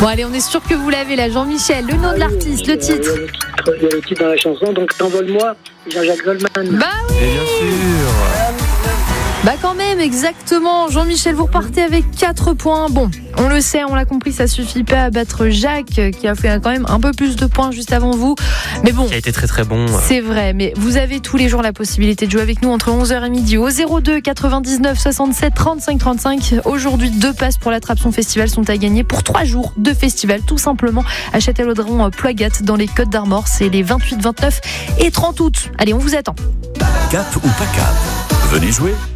Bon, allez, on est sûr que vous l'avez là. Jean-Michel, le nom de l'artiste, le titre. Il y a le titre dans la chanson, donc T'envole-moi, Jean-Jacques Goldman. Bah oui. Et bien sûr. Bah quand même, exactement. Jean-Michel, vous repartez avec 4 points. Bon, on le sait, on l'a compris, ça suffit pas à battre Jacques, qui a fait quand même un peu plus de points juste avant vous. Mais bon, Qui a été très très bon. c'est vrai, mais vous avez tous les jours la possibilité de jouer avec nous entre 11h et midi au 02 99 67 35 35. Aujourd'hui, 2 passes pour l'Attrape-son Festival sont à gagner pour 3 jours de festival, tout simplement à Châtellerault Ploygat dans les Côtes d'Armor. C'est les 28, 29 et 30 août. Allez, on vous attend. Cap ou pas cap, venez jouer.